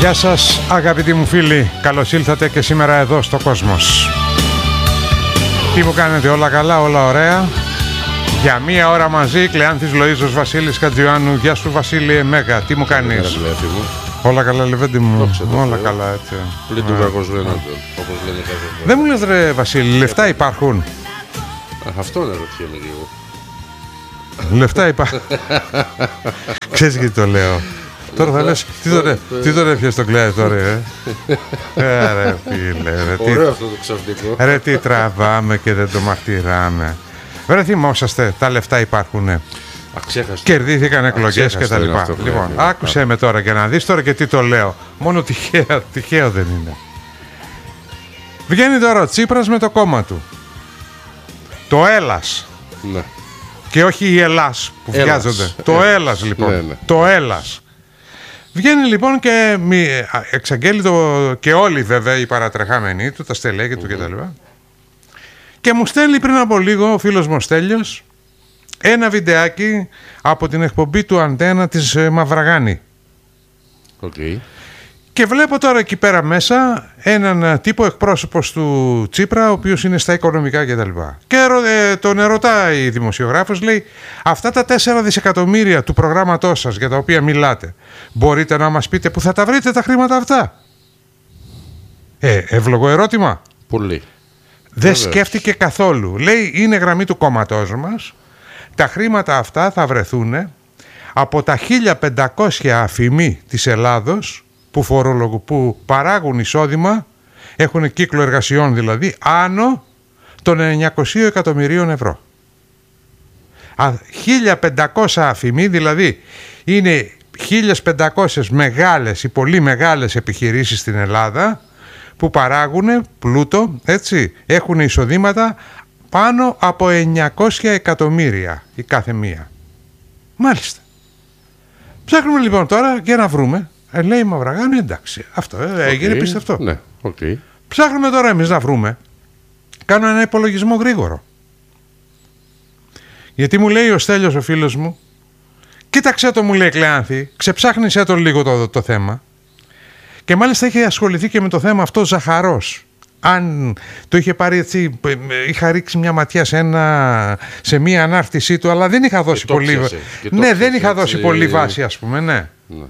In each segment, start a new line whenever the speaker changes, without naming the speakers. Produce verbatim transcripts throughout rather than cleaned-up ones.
Γεια σας αγαπητοί μου φίλοι, καλώς ήλθατε και σήμερα εδώ στο Κόσμος. Τι μου κάνετε, όλα καλά, όλα ωραία? Για μία ώρα μαζί, Κλεάνθης Λοΐζος, Βασίλης Χατζιωάννου. Γεια σου Βασίλη Μέγα, τι μου κάνεις? Όλα καλά Λεβέντη μου, Δόξα, όλα το καλά έτσι.
Πλην του κακός λένε, όπως λένε κάθε φορά.
Δεν μου λες ρε Βασίλη, λεφτά υπάρχουν?
Α, αυτό να ρωτιέμαι λίγο.
Λεφτά υπάρχουν. Ξέρεις γιατί το λέω? Τώρα θα λες, τι τον έφυγε στον Κλέα τώρα, ε? Ρε φίλε, ρε.
Ωραίο αυτό το ξαφνικό.
Ρε τι τραβάμε και δεν το μαρτυράμε. Ρε θυμόσαστε, τα λεφτά υπάρχουνε. Κερδίθηκαν εκλογές και τα λοιπά. Λοιπόν, άκουσε με τώρα και να δεις τώρα και τι το λέω. Μόνο τυχαίο, τυχαίο δεν είναι. Βγαίνει τώρα ο Τσίπρας με το κόμμα του. Το Έλας.
Ναι.
Και όχι η Ελλάς που βιάζονται. Το Έλας λοιπόν. Ναι, ναι. Το Έλας. Βγαίνει λοιπόν και εξαγγέλει το, και όλοι βέβαια οι παρατρεχάμενοι του, τα στελέχη του mm-hmm. κτλ. Και μου στέλνει πριν από λίγο ο φίλος μου Στέλιος ένα βιντεάκι από την εκπομπή του Αντένα της ε, Μαυραγάνη.
Okay.
Και βλέπω τώρα εκεί πέρα μέσα έναν τύπο εκπρόσωπος του Τσίπρα, ο οποίος είναι στα οικονομικά κτλ. Και, και ε, τον ερωτάει η δημοσιογράφος, λέει, αυτά τα τέσσερα δισεκατομμύρια του προγράμματός σας για τα οποία μιλάτε, μπορείτε να μας πείτε που θα τα βρείτε τα χρήματα αυτά? Ε, εύλογο ερώτημα.
Πολύ.
Δεν σκέφτηκε καθόλου. Λέει, είναι γραμμή του κόμματός μας. Τα χρήματα αυτά θα βρεθούν από τα χίλια πεντακόσια αφημί της Ελλάδος που, φορολογου, που παράγουν εισόδημα, έχουν κύκλο εργασιών δηλαδή, άνω των εννιακοσίων εκατομμυρίων ευρώ. χίλια πεντακόσια αφημί δηλαδή είναι χίλιες πεντακόσιες μεγάλες ή πολύ μεγάλες επιχειρήσεις στην Ελλάδα που παράγουν πλούτο, έτσι, έχουν εισοδήματα πάνω από εννιακόσια εκατομμύρια η κάθε μία. Μάλιστα. Ψάχνουμε λοιπόν τώρα και να βρούμε. Ε, λέει η Μαυραγάνη, εντάξει, αυτό ε, okay. έγινε πιστευτό.
Ναι, okay.
Ψάχνουμε τώρα εμείς να βρούμε. Κάνω ένα υπολογισμό γρήγορο. Γιατί μου λέει ο Στέλιος ο φίλος μου, κοίταξε το, μου λέει Κλεάνθη, ξεψάχνησέ το λίγο το, το θέμα. Και μάλιστα είχε ασχοληθεί και με το θέμα αυτό Ζαχαρός. Αν το είχε πάρει έτσι, είχα ρίξει μια ματιά σε, ένα, σε μια ανάρτησή του, αλλά δεν είχα δώσει πολύ βάση. Ναι, δεν είχα δώσει έτσι... πολύ βάση, ας πούμε, ναι. ναι.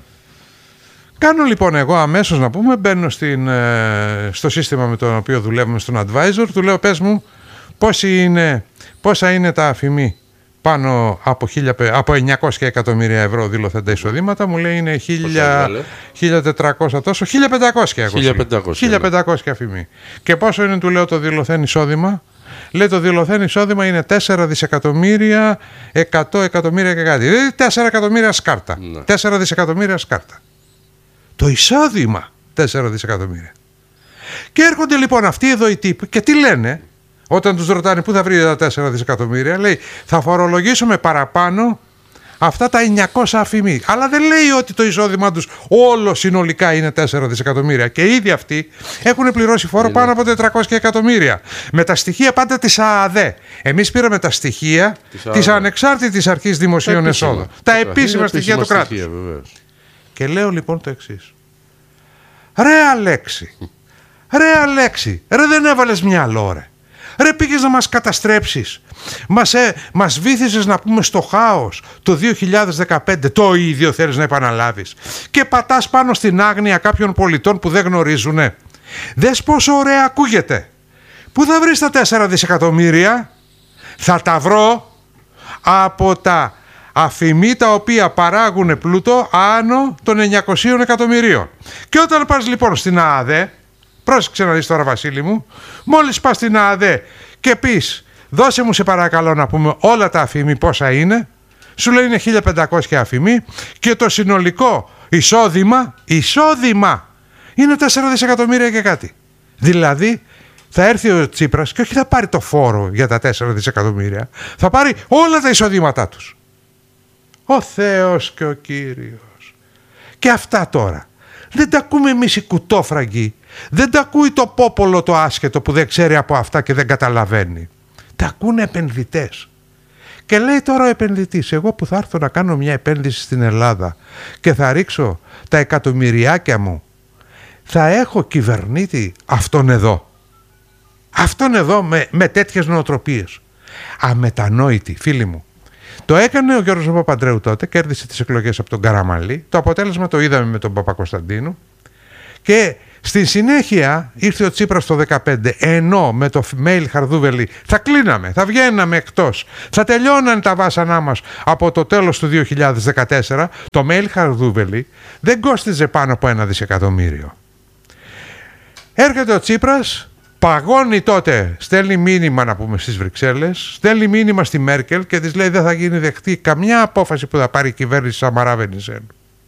Κάνω λοιπόν εγώ αμέσως να πούμε, μπαίνω στην, στο σύστημα με το οποίο δουλεύουμε στον Advisor, του λέω πες μου πόσοι είναι, πόσα είναι τα αφημί πάνω από, χίλια, από εννιακόσια εκατομμύρια ευρώ δηλωθέντα εισοδήματα. Μου λέει είναι χίλια τετρακόσια τόσο, χίλια πεντακόσια χίλια πεντακόσια αφημί. Και πόσο είναι, του λέω, το δηλωθέν εισόδημα? Λέει το δηλωθέν εισόδημα είναι τέσσερα δισεκατομμύρια εκατό εκατομμύρια και κάτι. Δηλαδή τέσσερα εκατομμύρια σκάρτα. Ναι. τέσσερα δισεκατομμύρια σκάρτα. Το εισόδημα τέσσερα δισεκατομμύρια. Και έρχονται λοιπόν αυτοί εδώ οι τύποι και τι λένε όταν τους ρωτάνε πού θα βρείτε τα τέσσερα δισεκατομμύρια? Λέει θα φορολογήσουμε παραπάνω αυτά τα εννιακόσια αφημί. Αλλά δεν λέει ότι το εισόδημά τους όλο συνολικά είναι τέσσερα δισεκατομμύρια. Και ήδη αυτοί έχουν πληρώσει φόρο πάνω από τετρακόσια εκατομμύρια. Με τα στοιχεία πάντα της ΑΑΔΕ. Εμείς πήραμε τα στοιχεία της, της Ανεξάρτητης Αρχής Δημοσίων Εσόδων. Τα επίσημα στοιχεία του κράτους. Και λέω λοιπόν το εξής. Ρε Αλέξη, ρε Αλέξη, ρε δεν έβαλες μυαλό ρε. Ρε πήγες να μας καταστρέψεις. Μας, ε, μας βήθησες να πούμε στο χάος το δύο χιλιάδες δεκαπέντε. Το ίδιο θέλεις να επαναλάβεις. Και πατάς πάνω στην άγνοια κάποιων πολιτών που δεν γνωρίζουνε. Δες πόσο ωραία ακούγεται. Πού θα βρεις τα τέσσερα δισεκατομμύρια? Θα τα βρω από τα αφημί τα οποία παράγουν πλούτο άνω των εννιακοσίων εκατομμυρίων. Και όταν πας λοιπόν στην ΑΑΔΕ, πρόσεξε να δεις τώρα Βασίλη μου, μόλις πας στην ΑΑΔΕ και πεις δώσε μου σε παρακαλώ να πούμε όλα τα αφημί πόσα είναι, σου λέει είναι χίλια πεντακόσια αφημί και το συνολικό εισόδημα, εισόδημα είναι τέσσερα δισεκατομμύρια και κάτι. Δηλαδή θα έρθει ο Τσίπρας και όχι θα πάρει το φόρο για τα τέσσερα δισεκατομμύρια, θα πάρει όλα τα εισοδήματά τους. Ο Θεός και ο Κύριος. Και αυτά τώρα δεν τα ακούμε εμείς οι κουτόφραγκοι. Δεν τα ακούει το πόπολο το άσχετο που δεν ξέρει από αυτά και δεν καταλαβαίνει. Τα ακούνε επενδυτές. Και λέει τώρα ο επενδυτής, εγώ που θα έρθω να κάνω μια επένδυση στην Ελλάδα και θα ρίξω τα εκατομμυριάκια μου θα έχω κυβερνήτη αυτόν εδώ. Αυτόν εδώ με, με τέτοιες νοοτροπίες. Αμετανόητη, φίλοι μου. Το έκανε ο Γιώργος Παπαντρέου τότε, κέρδισε τις εκλογές από τον Καραμανλή. Το αποτέλεσμα το είδαμε με τον Παπακοσταντίνου. Και στη συνέχεια ήρθε ο Τσίπρας το δεκαπέντε, ενώ με το mail Χαρδούβελη θα κλείναμε, θα βγαίναμε εκτός, θα τελειώναν τα βάσανά μας από το τέλος του δύο χιλιάδες δεκατέσσερα. Το mail Χαρδούβελη δεν κόστιζε πάνω από ένα δισεκατομμύριο. Έρχεται ο Τσίπρας, παγώνει τότε, στέλνει μήνυμα να πούμε στις Βρυξέλλες, στέλνει μήνυμα στη Μέρκελ και της λέει δεν θα γίνει δεκτή καμιά απόφαση που θα πάρει η κυβέρνηση Σαμαρά-Βενιζέλου.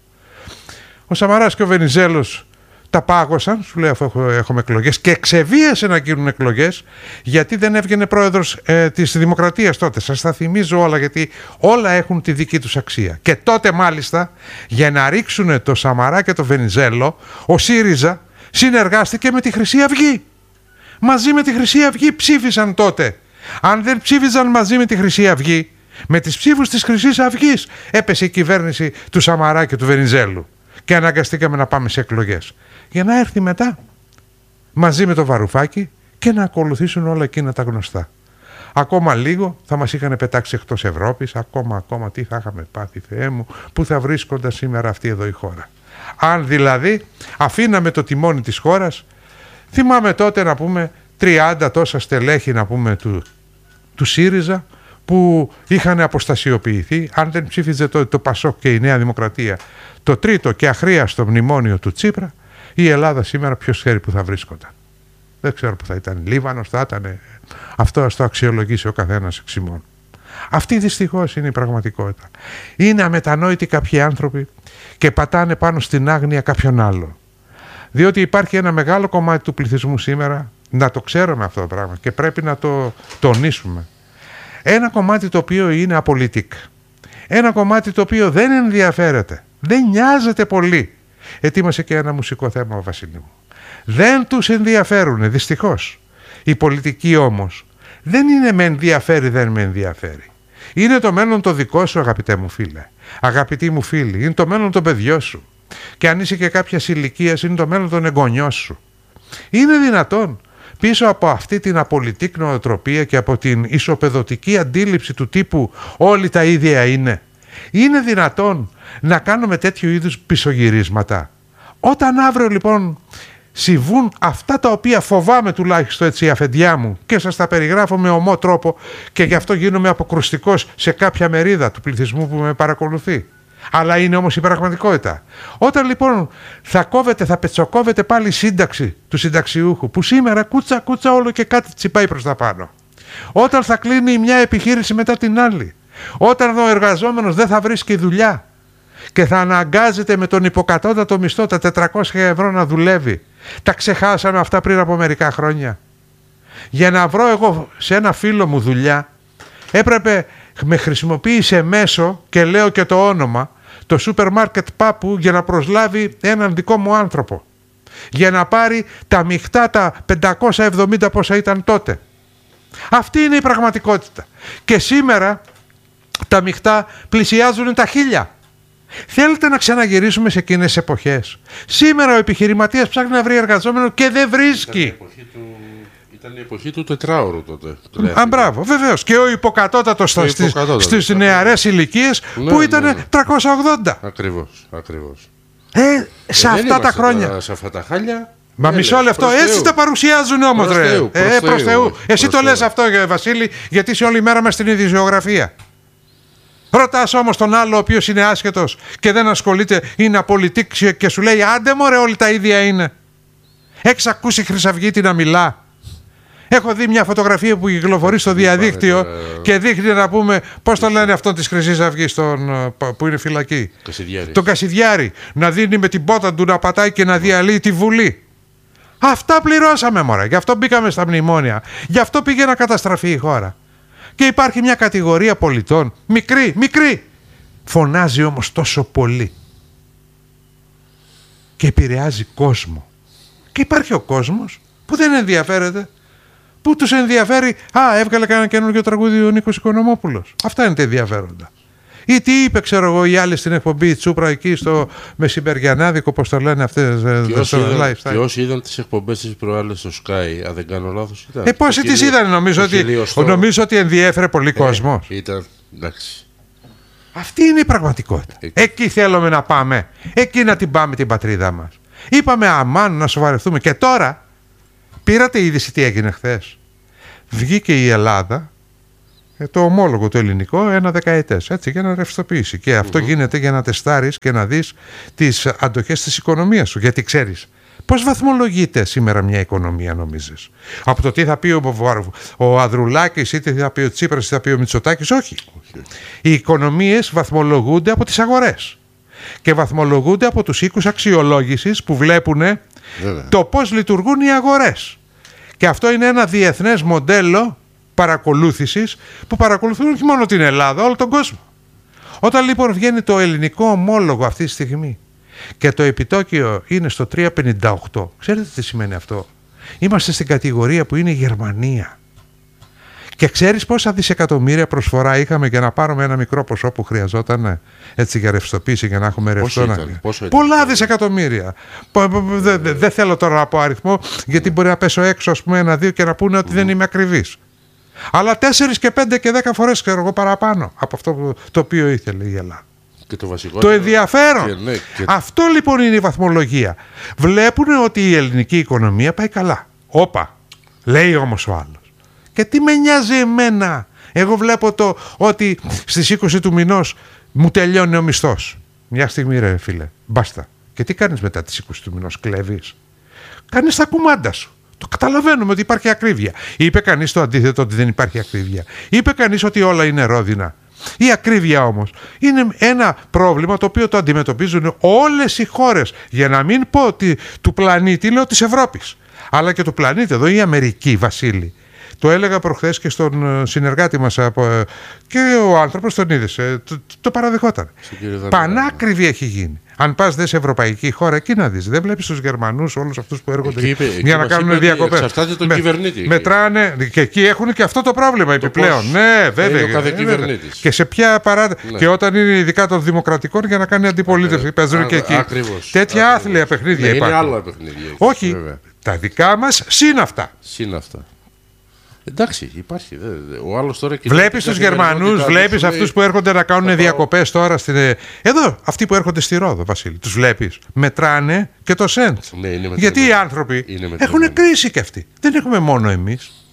Ο Σαμαράς και ο Βενιζέλος τα πάγωσαν, σου λέει αφού έχουμε εκλογές, και εξεβίασε να γίνουν εκλογές γιατί δεν έβγαινε πρόεδρος ε, της Δημοκρατίας τότε. Σας τα θυμίζω όλα γιατί όλα έχουν τη δική τους αξία. Και τότε μάλιστα για να ρίξουν το Σαμαρά και το Βενιζέλο ο ΣΥΡΙΖΑ συνεργάστηκε με τη Χρυσή Αυγή. Μαζί με τη Χρυσή Αυγή ψήφισαν τότε. Αν δεν ψήφιζαν μαζί με τη Χρυσή Αυγή, με τις ψήφους της Χρυσής Αυγής έπεσε η κυβέρνηση του Σαμαρά και του Βενιζέλου και αναγκαστήκαμε να πάμε σε εκλογές. Για να έρθει μετά μαζί με το Βαρουφάκι και να ακολουθήσουν όλα εκείνα τα γνωστά. Ακόμα λίγο θα μας είχαν πετάξει εκτός Ευρώπης, ακόμα, ακόμα τι θα είχαμε πάθει, Θεέ μου, που θα βρίσκονταν σήμερα αυτή εδώ η χώρα. Αν δηλαδή αφήναμε το τιμόνι της χώρας, θυμάμαι τότε να πούμε τριάντα τόσα στελέχη να πούμε του, του ΣΥΡΙΖΑ που είχαν αποστασιοποιηθεί, αν δεν ψήφιζε το, το ΠΑΣΟΚ και η Νέα Δημοκρατία το τρίτο και αχρίαστο μνημόνιο του Τσίπρα, η Ελλάδα σήμερα ποιος ξέρει που θα βρίσκονταν. Δεν ξέρω που θα ήταν. Λίβανος θα ήταν. Αυτό ας το αξιολογήσει ο καθένας εξ ημών. Αυτή δυστυχώς είναι η πραγματικότητα. Είναι αμετανόητοι κάποιοι άνθρωποι και πατάνε πάνω στην άγνοια κάποιον άλλο. Διότι υπάρχει ένα μεγάλο κομμάτι του πληθυσμού σήμερα, να το ξέρουμε αυτό το πράγμα και πρέπει να το τονίσουμε. Ένα κομμάτι το οποίο είναι απολυτικ. Ένα κομμάτι το οποίο δεν ενδιαφέρεται. Δεν νοιάζεται πολύ. Ετοίμασε και ένα μουσικό θέμα ο Βασίλη μου. Δεν τους ενδιαφέρουν, δυστυχώς. Η πολιτική όμως δεν είναι με ενδιαφέρει, δεν με ενδιαφέρει. Είναι το μέλλον το δικό σου, αγαπητέ μου φίλε. Αγαπητοί μου φίλοι, είναι το μέλλον των παιδιών σου. Και αν είσαι και κάποια ηλικία, είναι το μέλλον των εγγονιών σου. Είναι δυνατόν πίσω από αυτή την απολυτικ νοοτροπία και από την ισοπεδωτική αντίληψη του τύπου όλοι τα ίδια είναι, είναι δυνατόν να κάνουμε τέτοιου είδους πισωγυρίσματα? Όταν αύριο λοιπόν συμβούν αυτά τα οποία φοβάμαι τουλάχιστον έτσι αφεντιά μου και σας τα περιγράφω με ομό τρόπο και γι' αυτό γίνομαι αποκρουστικός σε κάποια μερίδα του πληθυσμού που με παρακολουθεί. Αλλά είναι όμως η πραγματικότητα. Όταν λοιπόν θα κόβεται, θα πετσοκόβεται πάλι η σύνταξη του συνταξιούχου που σήμερα κούτσα κούτσα όλο και κάτι τσιπάει προς τα πάνω. Όταν θα κλείνει μια επιχείρηση μετά την άλλη. Όταν ο εργαζόμενος δεν θα βρίσκει δουλειά και θα αναγκάζεται με τον υποκατώτατο μισθό τα τετρακόσια ευρώ να δουλεύει. Τα ξεχάσαμε αυτά πριν από μερικά χρόνια. Για να βρω εγώ σε ένα φίλο μου δουλειά έπρεπε, με χρησιμοποίησε μέσο και λέω και το όνομα, το σούπερ μάρκετ Πάπου για να προσλάβει έναν δικό μου άνθρωπο. Για να πάρει τα μειχτά τα πεντακόσια εβδομήντα πόσα ήταν τότε. Αυτή είναι η πραγματικότητα. Και σήμερα τα μειχτά πλησιάζουν τα χίλια. Θέλετε να ξαναγυρίσουμε σε εκείνες τις εποχές? Σήμερα ο επιχειρηματίας ψάχνει να βρει εργαζόμενο και δεν βρίσκει. Ήταν η εποχή του,
ήταν η εποχή του τετράωρου τότε.
Α, μπράβο, βεβαίως. Και ο υποκατώτατος στις, υποκατώτατος, στις νεαρές ηλικίες ναι, που ήταν ναι, ναι. τριακόσια ογδόντα.
Ακριβώς, ακριβώς.
Ε, σε ε, αυτά τα χρόνια.
Τα, σε αυτά τα χάλια.
Μα έλε, μισό λεπτό, έτσι Θεού. Τα παρουσιάζουν όμως, ρε. Θεού, προς ε, προς Θεού. Θεού. Εσύ προς το λες αυτό, Βασίλη, γιατί είσαι όλη μέρα μες στην ειδησιογραφία. Ρωτάς όμως τον άλλο ο οποίος είναι άσχετος και δεν ασχολείται, είναι απολυτικ και σου λέει άντε μωρέ όλοι τα ίδια είναι. Έχεις ακούσει Χρυσαυγίτη να μιλά? Έχω δει μια φωτογραφία που κυκλοφορεί στο διαδίκτυο και δείχνει να πούμε πώς το λένε αυτό της Χρυσής Αυγής τον, που είναι φυλακή.
Κασιδιάρη.
Τον Κασιδιάρη. Να δίνει με την πότα του να πατάει και να διαλύει τη Βουλή. Αυτά πληρώσαμε μωρέ. Γι' αυτό μπήκαμε στα μνημόνια. Γι' αυτό πήγε να καταστραφεί η χώρα. Και υπάρχει μια κατηγορία πολιτών, μικρή, μικρή, φωνάζει όμως τόσο πολύ και επηρεάζει κόσμο. Και υπάρχει ο κόσμος που δεν ενδιαφέρεται, που τους ενδιαφέρει, α, έβγαλε κανένα καινούργιο τραγούδι ο Νίκος Οικονομόπουλος. Αυτά είναι τα ενδιαφέροντα. Ή τι είπε, ξέρω εγώ, οι άλλοι στην εκπομπή Τσούπρα εκεί στο μεσημεριανάδικο, πώς το λένε αυτές.
Και όσοι είδαν τις εκπομπές της προάλλες στο Sky, αν δεν κάνω λάθος, ήταν.
Ε, πόσοι τις είδαν, νομίζω ότι, στο... νομίζω ότι ενδιέφερε πολύ ε, κόσμος.
Ήταν, εντάξει.
Αυτή είναι η πραγματικότητα. Εκεί. Εκεί θέλουμε να πάμε. Εκεί να την πάμε την πατρίδα μας. Είπαμε αμάν να σοβαρευτούμε. Και τώρα, πήρατε είδηση τι έγινε χθες. Βγήκε η Ελλάδα, το ομόλογο το ελληνικό, ένα δεκαετές, έτσι, για να ρευστοποιήσει. Και αυτό mm-hmm. γίνεται για να τεστάρεις και να δεις τις αντοχές της οικονομίας σου. Γιατί ξέρεις, πώς βαθμολογείται σήμερα μια οικονομία, νομίζεις? Από το τι θα πει ο, ο Ανδρουλάκης ή τι θα πει ο Τσίπρας ή τι θα πει ο Μητσοτάκης? Όχι. Okay. Οι οικονομίες βαθμολογούνται από τις αγορές και βαθμολογούνται από τους οίκους αξιολόγησης που βλέπουν yeah. το πώς λειτουργούν οι αγορές. Και αυτό είναι ένα διεθνές μοντέλο παρακολούθησης που παρακολουθούν όχι μόνο την Ελλάδα, όλο τον κόσμο. Όταν λοιπόν βγαίνει το ελληνικό ομόλογο αυτή τη στιγμή και το επιτόκιο είναι στο τρία κόμμα πενήντα οκτώ, ξέρετε τι σημαίνει αυτό? Είμαστε στην κατηγορία που είναι η Γερμανία. Και ξέρεις πόσα δισεκατομμύρια προσφορά είχαμε για να πάρουμε ένα μικρό ποσό που χρειαζόταν έτσι για ρευστοποίηση, για να έχουμε ρευστό? Πολλά δισεκατομμύρια. Δεν δε, δε θέλω τώρα να πω αριθμό, γιατί μπορεί να πέσω έξω, ας πούμε, ένα-δύο και να πούνε ότι δεν είμαι ακριβής. Αλλά τέσσερις και πέντε και δέκα φορές, ξέρω εγώ, παραπάνω από αυτό το οποίο ήθελε η Ελλάδα.
Και το,
το ενδιαφέρον.
Και, ναι, και...
Αυτό λοιπόν είναι η βαθμολογία. Βλέπουν ότι η ελληνική οικονομία πάει καλά. Όπα, λέει όμως ο άλλος. Και τι με νοιάζει εμένα? Εγώ βλέπω το ότι στις είκοσι του μηνός μου τελειώνει ο μισθός. Μια στιγμή ρε φίλε, μπάστα. Και τι κάνεις μετά τις είκοσι του μηνός? Κλέβεις? Κάνεις τα κουμάντα σου. Το καταλαβαίνουμε ότι υπάρχει ακρίβεια. Είπε κανείς το αντίθετο, ότι δεν υπάρχει ακρίβεια? Είπε κανείς ότι όλα είναι ρόδινα? Η ακρίβεια όμως είναι ένα πρόβλημα το οποίο το αντιμετωπίζουν όλες οι χώρες, για να μην πω ότι του πλανήτη, λέω της Ευρώπης, αλλά και του πλανήτη. Εδώ η Αμερική, Βασίλη. Το έλεγα προχθές και στον συνεργάτη μας και ο άνθρωπος τον είδε, το, το παραδεχόταν. Πανάκριβη έχει γίνει. Αν πας δε σε ευρωπαϊκή χώρα, εκεί να δεις. Δεν βλέπεις τους Γερμανούς, όλους αυτούς που έρχονται εκεί, εκεί, για να κάνουν διακοπές.
Εξαρτάται τον Με, κυβερνήτη.
Μετράνε, και εκεί έχουν και αυτό το πρόβλημα το επιπλέον. Πώς, ναι, βέβαια.
Κάθε κυβερνήτης.
Και σε ποια παράδειγμα. Ναι. Και όταν είναι ειδικά των δημοκρατικών για να κάνει αντιπολίτευση. Παίζουν και εκεί.
Ακριβώς.
Τέτοια άθλια παιχνίδια
ναι,
υπάρχουν.
Είναι άλλα παιχνίδια.
Όχι. Βέβαια. Τα δικά μας συν αυτά.
Συν αυτά. Εντάξει, υπάρχει. Ο άλλος τώρα.
Βλέπεις τους Γερμανούς, βλέπεις λέει... αυτούς που έρχονται να κάνουν πάω... διακοπές τώρα στην. Εδώ, αυτοί που έρχονται στη Ρόδο, Βασίλη. Τους βλέπεις. Μετράνε και το σέντ.
Ναι,
γιατί οι άνθρωποι έχουν κρίση και αυτοί. Δεν έχουμε μόνο εμείς.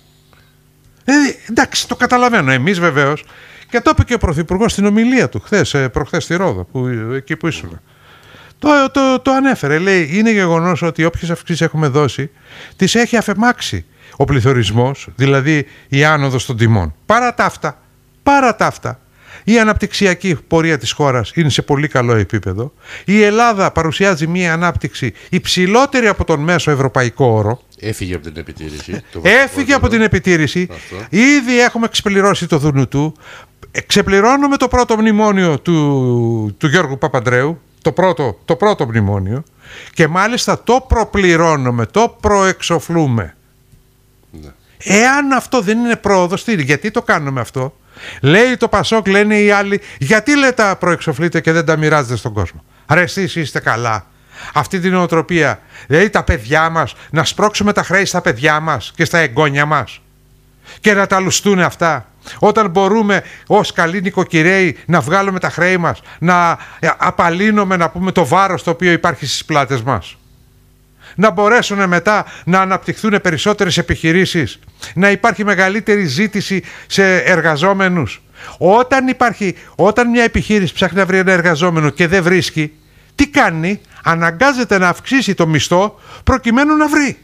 Ε, εντάξει, το καταλαβαίνω. Εμείς βεβαίως. Και το είπε και ο Πρωθυπουργός στην ομιλία του χθες, προχθές στη Ρόδο, που, εκεί που ήσουν. Το, το, το ανέφερε. Λέει: είναι γεγονός ότι όποιες αυξήσεις έχουμε δώσει, τις έχει αφεμάξει ο πληθωρισμός, δηλαδή η άνοδος των τιμών. Παρά τα αυτά, παρά τα αυτά, η αναπτυξιακή πορεία της χώρας είναι σε πολύ καλό επίπεδο. Η Ελλάδα παρουσιάζει μία ανάπτυξη υψηλότερη από τον μέσο ευρωπαϊκό όρο.
Έφυγε από την επιτήρηση.
Έφυγε από την επιτήρηση. Αυτό. Ήδη έχουμε ξεπληρώσει το Δουνουτού. Ξεπληρώνουμε το πρώτο μνημόνιο του, του Γιώργου Παπανδρέου. Το πρώτο, το πρώτο μνημόνιο. Και μάλιστα το προπληρώνουμε, το προεξοφλούμε. Ναι. Εάν αυτό δεν είναι πρόοδος, γιατί το κάνουμε αυτό? Λέει το Πασόκ, λένε οι άλλοι, γιατί λέει τα προεξοφλείτε και δεν τα μοιράζετε στον κόσμο? Ρε εσείς είστε καλά? Αυτή την νοοτροπία, δηλαδή τα παιδιά μας, να σπρώξουμε τα χρέη στα παιδιά μας και στα εγγόνια μας και να τα λουστούν αυτά, όταν μπορούμε ως καλοί νοικοκυρέοι να βγάλουμε τα χρέη μας, να απαλύνουμε, να πούμε, το βάρος το οποίο υπάρχει στις πλάτες μας, να μπορέσουν μετά να αναπτυχθούν περισσότερες επιχειρήσεις, να υπάρχει μεγαλύτερη ζήτηση σε εργαζόμενους. Όταν υπάρχει, όταν μια επιχείρηση ψάχνει να βρει ένα εργαζόμενο και δεν βρίσκει, τι κάνει? Αναγκάζεται να αυξήσει το μισθό προκειμένου να βρει.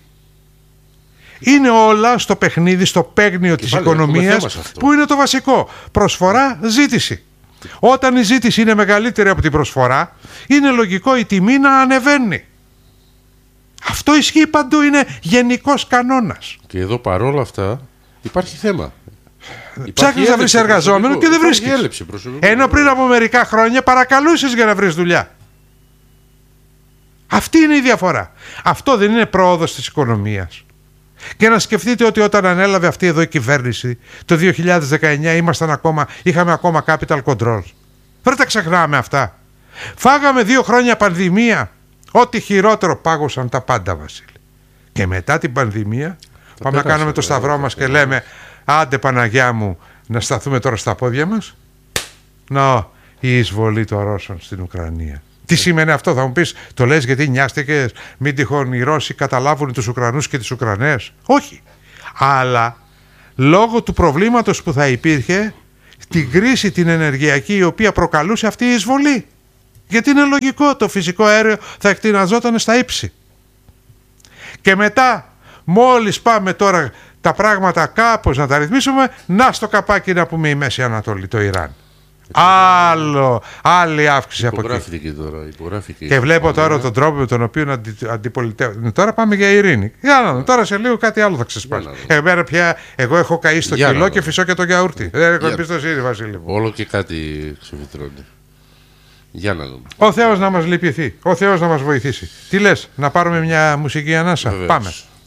Είναι όλα στο παιχνίδι, στο παίγνιο της οικονομίας, που είναι το βασικό. Προσφορά, ζήτηση. Όταν η ζήτηση είναι μεγαλύτερη από την προσφορά, είναι λογικό η τιμή να ανεβαίνει. Αυτό ισχύει παντού, είναι γενικός κανόνας.
Και εδώ παρόλα αυτά υπάρχει θέμα.
Ψάχνεις να βρεις εργαζόμενο και δεν βρίσκεις. Ενώ πριν από μερικά χρόνια παρακαλούσες για να βρεις δουλειά. Αυτή είναι η διαφορά. Αυτό δεν είναι πρόοδος της οικονομίας? Και να σκεφτείτε ότι όταν ανέλαβε αυτή εδώ η κυβέρνηση το δύο χιλιάδες δεκαεννιά ήμασταν ακόμα, είχαμε ακόμα capital controls. Δεν τα ξεχνάμε αυτά. Φάγαμε δύο χρόνια πανδημία. Ό,τι χειρότερο, πάγωσαν τα πάντα, Βασίλη. Και μετά την πανδημία τα πάμε να κάνουμε το σταυρό μας και λέμε άντε Παναγιά μου να σταθούμε τώρα στα πόδια μας. Νο, η εισβολή των Ρώσων στην Ουκρανία. Τι σημαίνει αυτό, θα μου πεις, το λες γιατί νοιάστηκες, μην τυχόν οι Ρώσοι καταλάβουν τους Ουκρανούς και τις Ουκρανές. Όχι. Αλλά λόγω του προβλήματος που θα υπήρχε, την κρίση την ενεργειακή η οποία προκαλούσε αυτή η εισβολή. Γιατί είναι λογικό, το φυσικό αέριο θα εκτιναζόταν στα ύψη. Και μετά, μόλις πάμε τώρα τα πράγματα κάπως να τα ρυθμίσουμε, να στο καπάκι να πούμε η Μέση Ανατολή, το Ιράν. Άλλο, άλλη αύξηση από εκεί.
Και, τώρα, υπογράφηκε
και βλέπω τώρα ναι. τον τρόπο με τον οποίο αντι, αντιπολιτεύουν. Τώρα πάμε για ειρήνη. Για να δω, τώρα σε λίγο κάτι άλλο θα ξεσπάσει. Εμένα πια, εγώ έχω καεί στο για κιλό και φυσώ και το γιαούρτι. Δεν έχω εμπιστοσύνη, Βασίλη μου.
Όλο και κάτι ξεφυτρώνει. Για να δούμε.
Ο Θεός να μας λυπηθεί. Ο Θεός να μας βοηθήσει. Τι λες, να πάρουμε μια μουσική ανάσα. Βεβαίως. Πάμε.